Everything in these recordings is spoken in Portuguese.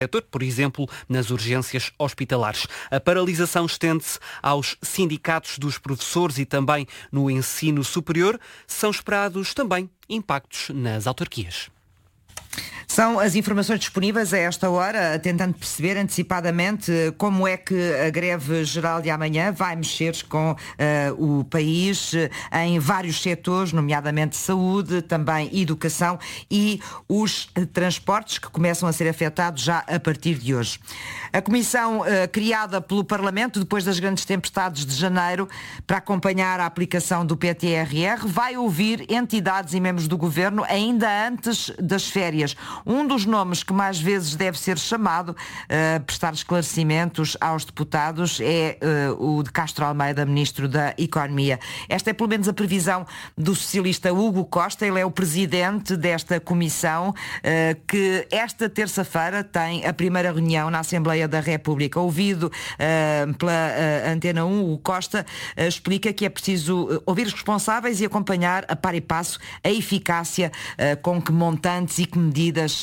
setor, por exemplo, nas urgências hospitalares. A paralisação estende-se aos sindicatos dos professores e também no ensino superior. São esperados também impactos nas autarquias. São as informações disponíveis a esta hora, tentando perceber antecipadamente como é que a greve geral de amanhã vai mexer com o país em vários setores, nomeadamente saúde, também educação e os transportes que começam a ser afetados já a partir de hoje. A comissão criada pelo Parlamento depois das grandes tempestades de janeiro para acompanhar a aplicação do PTRR vai ouvir entidades e membros do Governo ainda antes das férias. Um dos nomes que mais vezes deve ser chamado a prestar esclarecimentos aos deputados é o de Castro Almeida, Ministro da Economia. Esta é pelo menos a previsão do socialista Hugo Costa. Ele é o presidente desta comissão que esta terça-feira tem a primeira reunião na Assembleia da República. Ouvido pela Antena 1, Hugo Costa explica que é preciso ouvir os responsáveis e acompanhar a par e passo a eficácia com que montantes e que medidas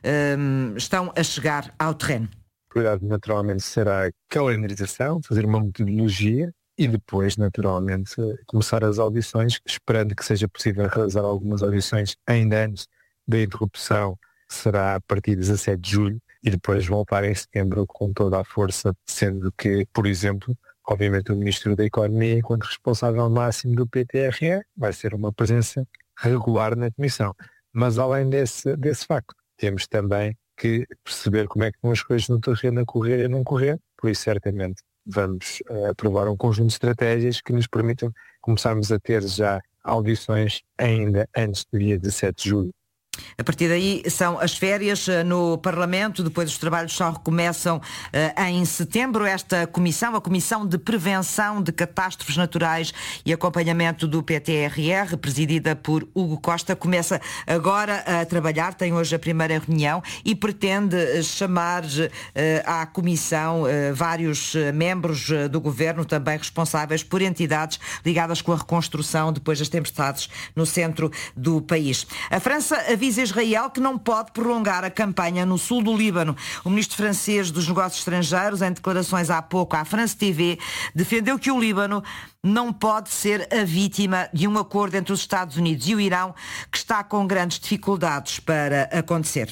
estão a chegar ao terreno. A prioridade naturalmente será a calendarização, fazer uma metodologia e depois naturalmente começar as audições, esperando que seja possível realizar algumas audições ainda antes da interrupção, que será a partir de 17 de julho, e depois voltar em setembro com toda a força, sendo que, por exemplo, obviamente o Ministro da Economia, enquanto responsável máximo do PTRE, vai ser uma presença regular na Comissão. Mas além desse facto, temos também que perceber como é que vão as coisas no terreno a correr e não correr, por isso certamente vamos aprovar um conjunto de estratégias que nos permitam começarmos a ter já audições ainda antes do dia 17 de julho. A partir daí são as férias no Parlamento, depois os trabalhos só recomeçam em setembro. Esta comissão, a Comissão de Prevenção de Catástrofes Naturais e Acompanhamento do PTRR, presidida por Hugo Costa, começa agora a trabalhar, tem hoje a primeira reunião e pretende chamar à comissão vários membros do governo, também responsáveis por entidades ligadas com a reconstrução depois das tempestades no centro do país. A França avisa Israel que não pode prolongar a campanha no sul do Líbano. O ministro francês dos Negócios Estrangeiros, em declarações há pouco à France TV, defendeu que o Líbano não pode ser a vítima de um acordo entre os Estados Unidos e o Irão que está com grandes dificuldades para acontecer.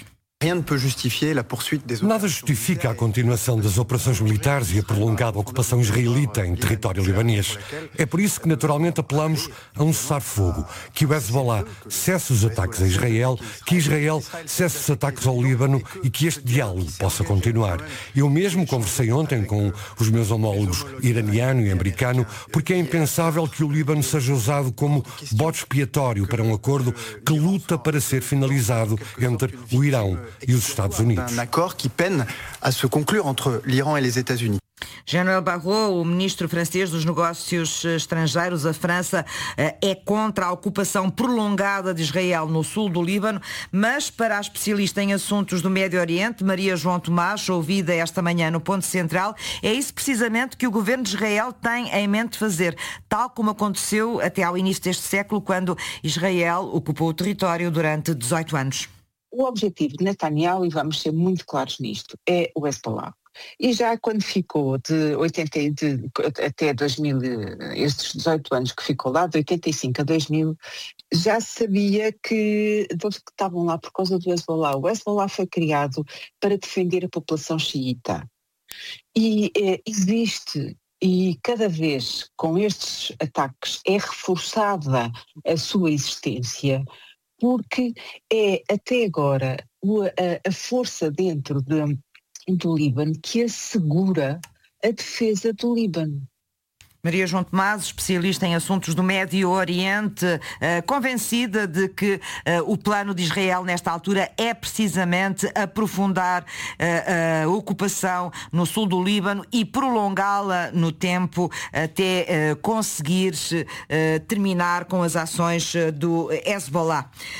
Nada justifica a continuação das operações militares e a prolongada ocupação israelita em território libanês. É por isso que naturalmente apelamos a um cessar-fogo, que o Hezbollah cesse os ataques a Israel, que Israel cesse os ataques ao Líbano e que este diálogo possa continuar. Eu mesmo conversei ontem com os meus homólogos iraniano e americano, porque é impensável que o Líbano seja usado como bode expiatório para um acordo que luta para ser finalizado entre o Irão e os Estados Unidos. Um acordo que peine a se concluir entre l'Iran e os Estados Unidos. Jean-Noël Barrot, o ministro francês dos Negócios Estrangeiros, a França é contra a ocupação prolongada de Israel no sul do Líbano, mas para a especialista em assuntos do Médio Oriente, Maria João Tomás, ouvida esta manhã no Ponto Central, é isso precisamente que o governo de Israel tem em mente fazer, tal como aconteceu até ao início deste século, quando Israel ocupou o território durante 18 anos. O objetivo de Netanyahu, e vamos ser muito claros nisto, é o Hezbollah. E já quando ficou até 2000, estes 18 anos que ficou lá, de 85 a 2000, já sabia que estavam lá por causa do Hezbollah. O Hezbollah foi criado para defender a população xiita. E existe, e cada vez com estes ataques é reforçada a sua existência, porque é até agora a força dentro do Líbano que assegura a defesa do Líbano. Maria João Tomás, especialista em assuntos do Médio Oriente, convencida de que o plano de Israel nesta altura é precisamente aprofundar a ocupação no sul do Líbano e prolongá-la no tempo até conseguir terminar com as ações do Hezbollah.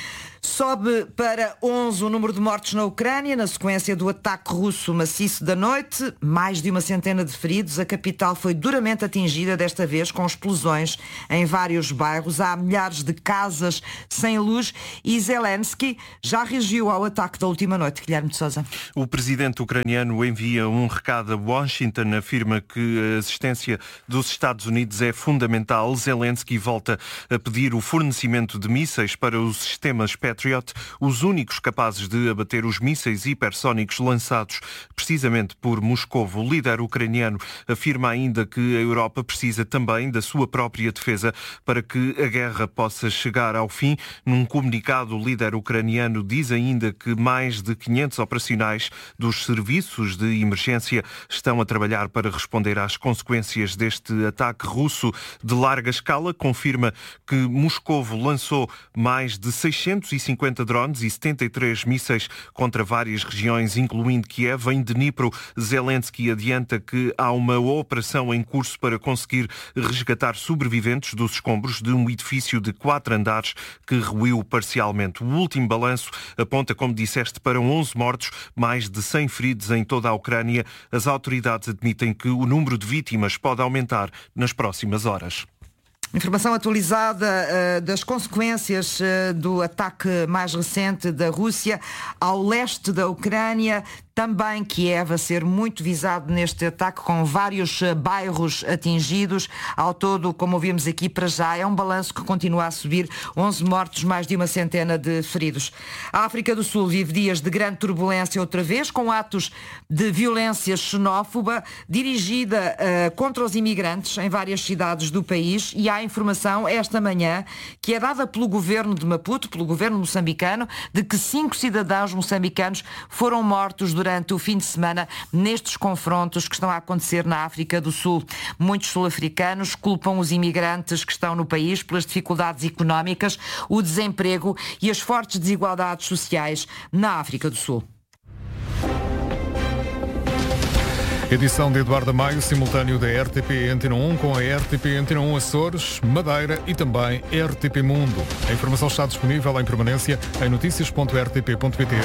Sobe para 11 o número de mortos na Ucrânia, na sequência do ataque russo maciço da noite. Mais de uma centena de feridos. A capital foi duramente atingida, desta vez com explosões em vários bairros. Há milhares de casas sem luz e Zelensky já reagiu ao ataque da última noite. Guilherme de Sousa. O presidente ucraniano envia um recado a Washington, afirma que a assistência dos Estados Unidos é fundamental. Zelensky volta a pedir o fornecimento de mísseis para os sistemas Patriot, os únicos capazes de abater os mísseis hipersónicos lançados precisamente por Moscovo. O líder ucraniano afirma ainda que a Europa precisa também da sua própria defesa para que a guerra possa chegar ao fim. Num comunicado, o líder ucraniano diz ainda que mais de 500 operacionais dos serviços de emergência estão a trabalhar para responder às consequências deste ataque russo de larga escala. Confirma que Moscovo lançou mais de 650 drones e 73 mísseis contra várias regiões, incluindo Kiev. Em Dnipro, Zelensky adianta que há uma operação em curso para conseguir resgatar sobreviventes dos escombros de um edifício de 4 andares que ruiu parcialmente. O último balanço aponta, como disseste, para 11 mortos, mais de 100 feridos em toda a Ucrânia. As autoridades admitem que o número de vítimas pode aumentar nas próximas horas. Informação atualizada das consequências do ataque mais recente da Rússia ao leste da Ucrânia. Também Kiev a ser muito visado neste ataque, com vários bairros atingidos. Ao todo, como ouvimos aqui, para já é um balanço que continua a subir. 11 mortos, mais de uma centena de feridos. A África do Sul vive dias de grande turbulência outra vez, com atos de violência xenófoba dirigida contra os imigrantes em várias cidades do país. E há informação esta manhã que é dada pelo governo de Maputo, pelo governo moçambicano, de que 5 cidadãos moçambicanos foram mortos durante o fim de semana nestes confrontos que estão a acontecer na África do Sul. Muitos sul-africanos culpam os imigrantes que estão no país pelas dificuldades económicas, o desemprego e as fortes desigualdades sociais na África do Sul. Edição de Eduardo Maio, simultâneo da RTP Antena 1 com a RTP Antena 1 Açores, Madeira e também RTP Mundo. A informação está disponível em permanência em noticias.rtp.pt.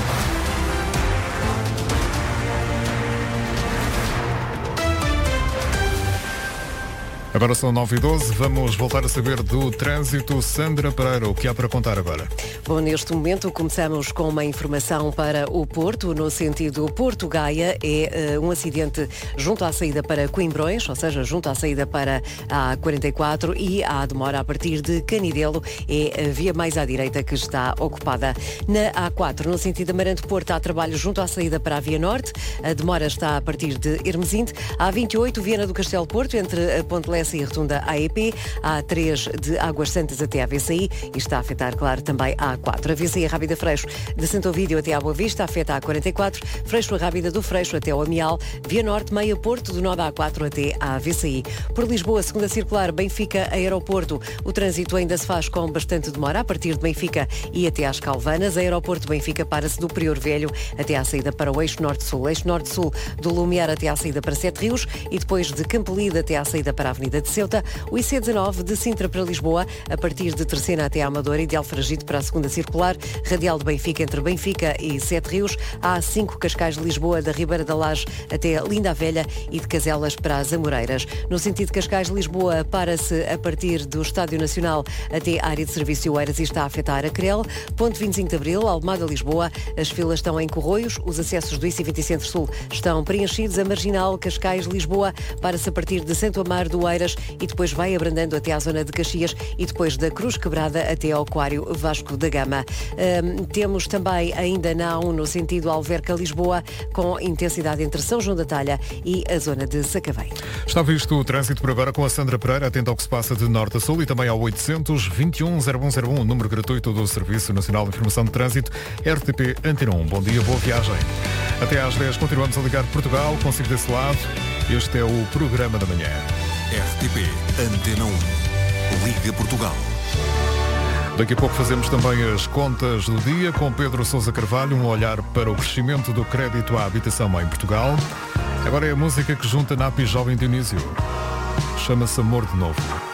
Agora são 9h12, vamos voltar a saber do trânsito. Sandra Pereira, o que há para contar agora? Bom, neste momento começamos com uma informação para o Porto, no sentido Porto-Gaia. É um acidente junto à saída para Coimbrões, ou seja, junto à saída para a A44, e há demora a partir de Canidelo. É a via mais à direita que está ocupada. Na A4, no sentido Amarante-Porto, há trabalho junto à saída para a Via Norte. A demora está a partir de Hermesinde. A A28, Viana do Castelo Porto, entre a Ponte Lessa e a rotunda AEP. A A3 de Águas Santas até a VCI e está a afetar, claro, também a A4. A VCI Rábida Freixo de Santo Ovídio até à Boa Vista afeta a A44. Freixo Rábida do Freixo até ao Amial. Via Norte, Meia Porto, do nó da A4 até à VCI. Por Lisboa, segunda circular, Benfica, Aeroporto. O trânsito ainda se faz com bastante demora a partir de Benfica e até às Calvanas. Aeroporto Benfica para-se do Prior Velho até à saída para o Eixo Norte-Sul. Eixo Norte-Sul do Lumiar até à saída para Sete Rios e depois de Campolide até à saída para a Avenida de Ceuta. O IC19 de Sintra para Lisboa, a partir de Terceira até à Amadora e de Alfragide para a segunda circular. Radial de Benfica entre Benfica e Sete Rios. A A5 Cascais de Lisboa, da Ribeira da Laje até Linda a Velha e de Caselas para as Amoreiras. No sentido Cascais de Lisboa, para-se a partir do Estádio Nacional até a área de serviço Oeiras e está a afetar a Crel. Ponte 25 de Abril, Almada, Lisboa. As filas estão em Corroios. Os acessos do IC20 Centro-Sul estão preenchidos. A Marginal Cascais, Lisboa, para-se a partir de Santo Amaro do Oeiras e depois vai abrandando até à zona de Caxias e depois da Cruz Quebrada até ao Aquário Vasco da Gama. Temos também ainda na A1 no sentido Alverca-Lisboa, com intensidade entre São João da Talha e a zona de Sacavém. Está visto o trânsito por agora com a Sandra Pereira, atenta ao que se passa de norte a sul e também ao 800-21-0101, número gratuito do Serviço Nacional de Informação de Trânsito, RTP Antena 1. Bom dia, boa viagem. Até às 10 continuamos a ligar Portugal, consigo desse lado. Este é o Programa da Manhã. RTP Antena 1. Liga Portugal. Daqui a pouco fazemos também as contas do dia com Pedro Sousa Carvalho, um olhar para o crescimento do crédito à habitação em Portugal. Agora é a música que junta Napi e Jovem Dionísio. Chama-se Amor de Novo.